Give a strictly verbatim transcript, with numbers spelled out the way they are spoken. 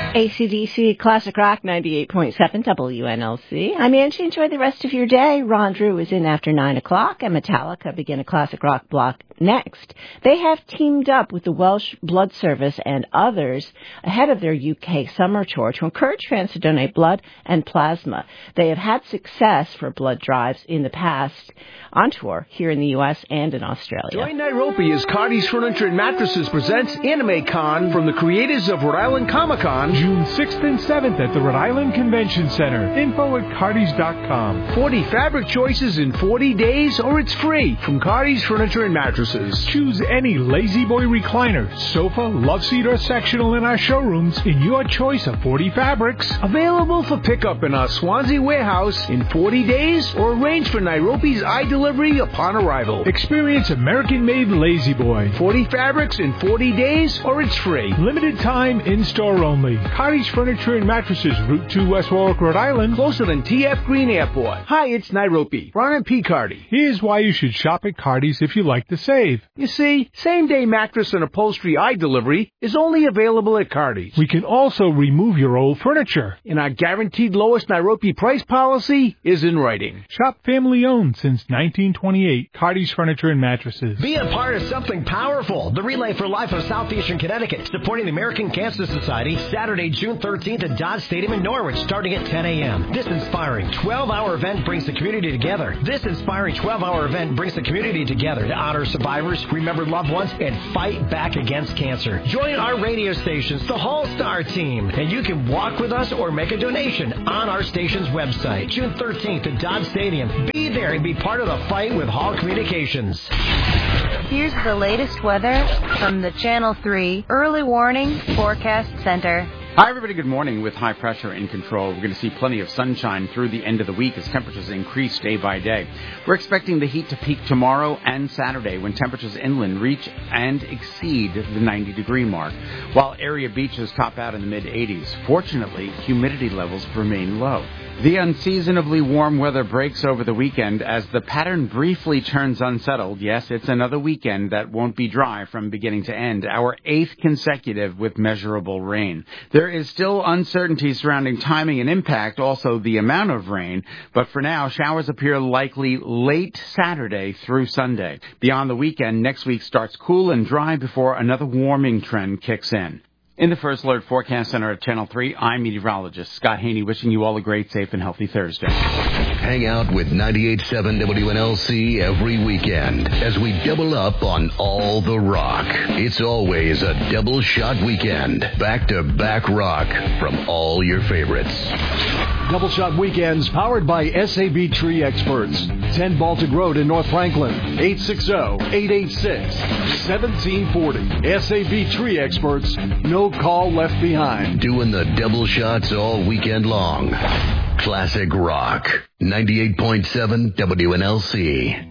A C D C Classic Rock ninety-eight point seven W N L C. I'm Angie. Enjoy the rest of your day. Ron Drew is in after nine o'clock, and Metallica begin a classic rock block next. They have teamed up with the Welsh Blood Service and others ahead of their U K summer tour to encourage fans to donate blood and plasma. They have had success for blood drives in the past on tour here in the U S and in Australia. Join Nairobi as Cardi's Furniture and Mattresses presents Anime Con from the creators of Rhode Island Comic Con. June sixth and seventh at the Rhode Island Convention Center. Info at cardis dot com. forty fabric choices in forty days, or it's free from Cardi's Furniture and Mattresses. Choose any Lazy Boy recliner, sofa, love seat, or sectional in our showrooms in your choice of forty fabrics. Available for pickup in our Swansea warehouse in forty days, or arrange for Nairobi's iDelivery upon arrival. Experience American-made Lazy Boy. forty fabrics in forty days, or it's free. Limited time, in-store only. Cardi's Furniture and Mattresses, Route two, West Warwick, Rhode Island. Closer than T F Green Airport. Hi, it's Nairobi. Ron and P. Cardi. Here's why you should shop at Cardi's if you like to save. You see, same-day mattress and upholstery iDelivery is only available at Cardi's. We can also remove your old furniture. And our guaranteed lowest Nairobi price policy is in writing. Shop family-owned since nineteen twenty-eight. Cardi's Furniture and Mattresses. Be a part of something powerful. The Relay for Life of Southeastern Connecticut, supporting the American Cancer Society, Saturday, June thirteenth at Dodge Stadium in Norwich, starting at ten a.m. This inspiring twelve-hour event brings the community together. This inspiring twelve-hour event brings the community together to honor survivors, remember loved ones, and fight back against cancer. Join our radio stations, the Hall Star team, and you can walk with us or make a donation on our station's website. June thirteenth at Dodge Stadium. Be there and be part of the fight with Hall Communications. Here's the latest weather from the Channel three Early Warning Forecast Center. Hi, everybody. Good morning. With high pressure in control, we're going to see plenty of sunshine through the end of the week as temperatures increase day by day. We're expecting the heat to peak tomorrow and Saturday when temperatures inland reach and exceed the ninety-degree mark, while area beaches top out in the mid-eighties. Fortunately, humidity levels remain low. The unseasonably warm weather breaks over the weekend as the pattern briefly turns unsettled. Yes, it's another weekend that won't be dry from beginning to end, our eighth consecutive with measurable rain. There is still uncertainty surrounding timing and impact, also the amount of rain, but for now, showers appear likely late Saturday through Sunday. Beyond the weekend, next week starts cool and dry before another warming trend kicks in. In the First Alert Forecast Center at Channel three, I'm meteorologist Scott Haney, wishing you all a great, safe, and healthy Thursday. Hang out with ninety-eight point seven W N L C every weekend as we double up on all the rock. It's always a double shot weekend. Back-to-back rock from all your favorites. Double Shot Weekends powered by S A B Tree Experts. ten Baltic Road in North Franklin. eight six zero, eight eight six, one seven four zero. S A B Tree Experts. No call left behind. Doing the double shots all weekend long. Classic Rock. ninety-eight point seven W N L C.